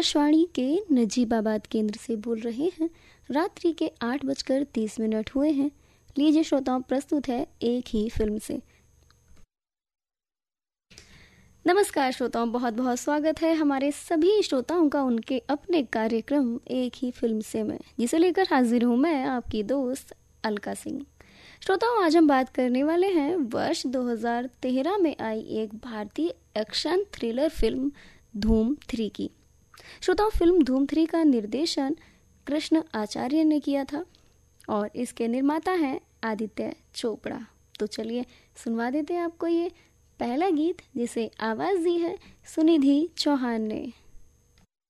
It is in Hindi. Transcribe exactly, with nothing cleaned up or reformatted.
आकाशवाणी के नजीबाबाद केंद्र से बोल रहे हैं। रात्रि के आठ बजकर तीस मिनट हुए हैं। लीजिए श्रोताओं, प्रस्तुत है एक ही फिल्म से। नमस्कार श्रोताओं, बहुत बहुत स्वागत है हमारे सभी श्रोताओं का उनके अपने कार्यक्रम एक ही फिल्म से में, जिसे लेकर हाजिर हूँ मैं आपकी दोस्त अलका सिंह। श्रोताओं, आज हम बात करने वाले हैं वर्ष दो हज़ार तेरह में आई एक भारतीय एक्शन थ्रिलर फिल्म धूम थ्री की। श्रोताओं, फिल्म धूम थ्री का निर्देशन कृष्ण आचार्य ने किया था और इसके निर्माता हैं आदित्य चोपड़ा। तो चलिए सुनवा देते हैं आपको ये पहला गीत, जिसे आवाज दी है सुनिधि चौहान ने।